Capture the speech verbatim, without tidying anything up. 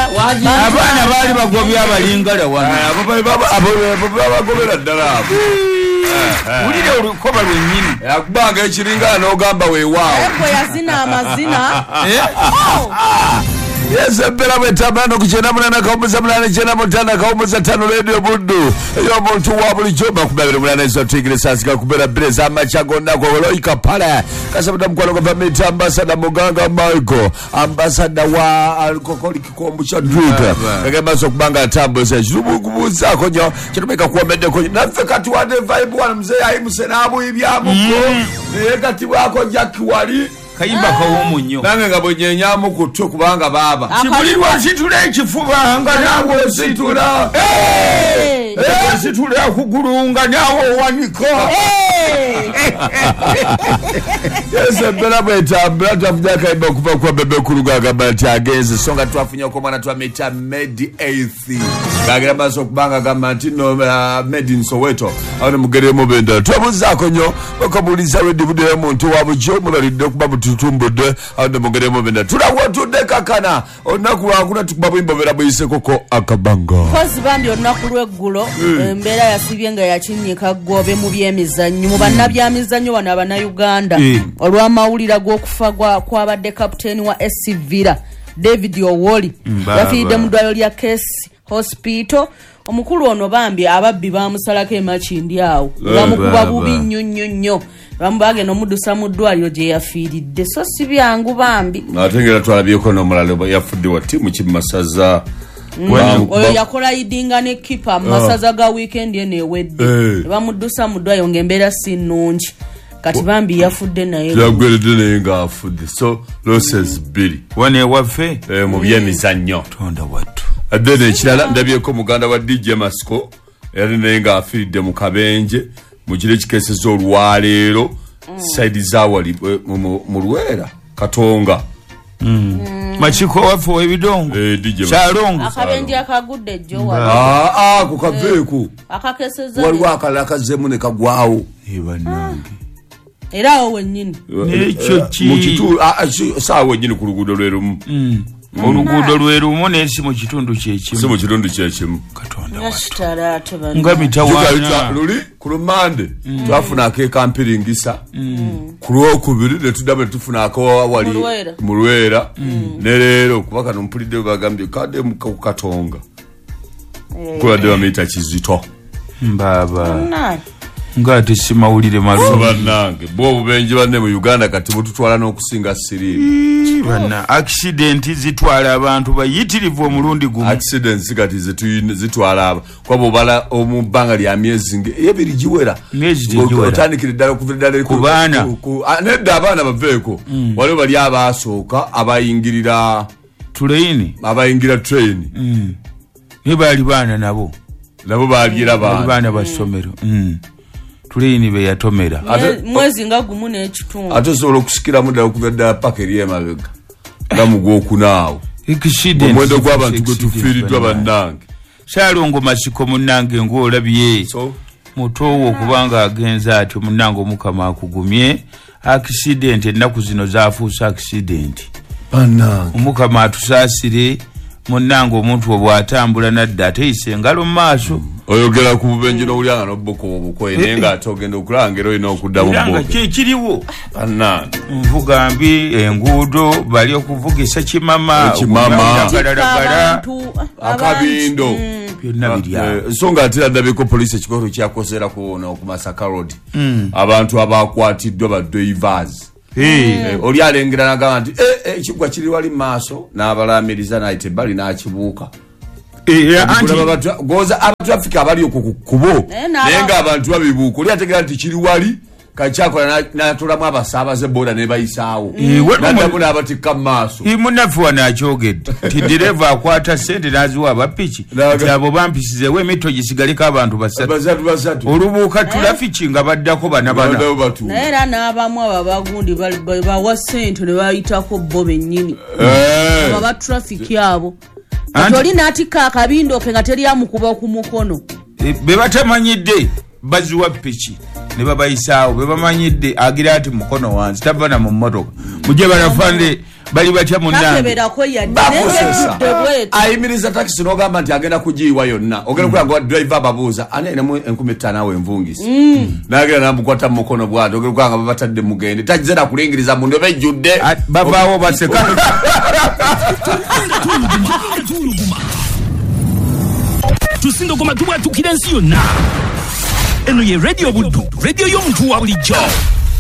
abaana baali bagobya abalingala wano abagobera ddala abo wulire olukoba lwennyini akubanga ekiringala n'ogamba weewaawo yazina amazina yesembera bwetambula nokukyenda munana kawumuza munana kyenda mutana kawumuza tano radio buddu ey'omuntu wa bulijjo makumi abiri munana ezotigire saasika kubeera bbiri ez'amakya gonna gwoloyika pala kasabudde mukwano gwa pamiti ambasada muganga michael ambasada wa alkokolikiko kya drink agemaaso okubanga atambuza ekitumukubuuzaako nyo kitumika kuwomeddeko naffe kati wadde vibe wano muzeeyi ayimuse n'amuyibyamuko naye kati bwako jaki wali kayimba kawomu nnyo nange nga bwenyenyamu ku ttwe kubanga baaba kibulirwa nsitula ekifuba nga naawe ositula ositula kugulu nga naawe owanika yesembera bwetambula twafunye akayimba okuva kwa bebe kuluga agamba nti agenze so nga twafunyeko omwana twamita medi eighth ngaagira maaso okubanga agamba nti no medi nsoweto awo ne mugeremu bendala twabuzaako nnyo bakabuuliza lwedibuddeyo muntu wa bujo mubalidde okuba mututumbudde awo ne mugeremu bendala tulawo tudde kakana olunaku lwakuna tukuba bwimba beera bweyisekoko akabanga kozi bambi olunaku lw'eggulo embeera yasibye nga yakinnyika ggobe mu byemizannyo mu bannabyamizannyo wano abanayuganda olw'amawulira g'okufa kwabadde kapiteeni wa S Villa David Owoli yafiiridde mu ddwaliro lya Case Hospital. Omukulu ono bambi ababbi bamusalako emakindi awo bamukuba bubi nnyo nnyo nnyo bamubage n'omuddusa mu ddwaliro gye yafiiridde so si byangu bambi atengera twalabyeko n'omulala yafudde wati mu kimasaza oyo yakola idinga ne kipa masaza ga weekend eno ewedde bamuddusa mu ddwaliro ng'embeera si nnungi kati bambi yafudde naye yagweredde naye ng'afudde so losses bbiri wane ewaffe mu byemizannyo tonda wattu adde n'ekirala ndabyeko muganda wa D J Masco yali naye ng'afiiridde mu kabenje mu kiro ekikeeseza olwaleero saidi zawali mu Lwera Katonga Machiko waffe w'ebidongo Kyalongo akabenje akagudde jjo wali ku kaveeku akakeeseza waliwo akalala kazzemu ne kagwawo ebanange era awo wennyini nekyo ki mu kitundu saawa wennyini ku luguudo lwerumu oluguudo lwerumu nensi mu kitundu kyekimu si mu kitundu kyekimu Katonda nga mitawaana luli ku lumande twafuna akekampiringisa ku lwokubiri ne tuddamu ne tufuna akawali mu Lwera ne leero kuba kano mpulidde we bagambye kadde ku Katonga kulwadde bamuyita Kizito mbaba ngati simawulire malungi bannange bo obubenje banne mu Uganda kati bututwala n'okusinga sirimu bana accident zitwala abantu bayitirivu omulundi gumu accidents kati zitwala aba kwabo bala omubanga lya myezi ebiri giwera myezi giwera otandikira ddala okuva ddala ku baana nedda abaana baveeko waliwo bali abasooka abayingirira train abayingira train ne bali baana nabo nabo baaliira baana baana basomero tulini be yatomera mwezi nga gumu n'ekitundu ate osobola okusikiramu ddala okuva ddala paka eri emabega nga mu gwokunaawo omwendo gw'abantu gwe tufiiriddwa bannange Kyalongo Masiko munnange ng'olabye mutowo okubanga agenza atyo munnange omukama akugumye accident ennaku zino zaafuusa accident bannange omukama atusaasire munnange omuntu obwatambula nadda ateyise engalo mu maaso oyogera ku bubenje n'obulyanga n'obubuko obukoye naye ng'ate ogenda okulangera olina okuddamu nga kyekiriwo bannange nvuga mbi enguudo bali okuvugisa kimama kimama akabindo byonna birya ensonga ate ndabyeko poliisi ekikoto kyakozeerako ku Masaka Road abantu abakwatiddwa ba drivers oli alengera n'agamba nti ekigwa kiri wali mu maaso n'abalaamiriza n'ayita ebbali n'akibuuka goza abatraffic abali okwo ku kkubo naye ng'abantu babibuuka oli ategera nti kiri wali kacyakola n'atolamu abasaabaze boda ne bayisaawo n'addamu n'abatikka mu maaso munaffe wano akyogedde nti direeva akwata ssente n'aziwa abapiki nti abo bampisizeewo emito gisigaleko abantu basatu olubuuka tulafiki nga baddako bana bana naye era n'abamu abo abagundi bawa ssente ne bayitako bo bennyini abo abatrafiki abo kati oli n'atikka akabindo ke nga teri amukuba ku mukono be batamanyidde baziwa piki ne babayisaawo be bamanyidde agira ati mukono wansi tabana mu mmotoka mujje barafande bali batya munnange ayimiriza takisi n'ogamba nti agenda kugiyiwa yonna ogenda kulaga driver ababuuza ani ayinamu enkumi ttaano awo envungisi nagenda namukwata mu mukono bwati ogenda kulanga babatadde mugende tagize nakulingiriza mundu bejjudde bavaawo baseka tusindogoma tubwatukira ensi yonna eno ye radio buddu radio y'omuntu wa bulijjo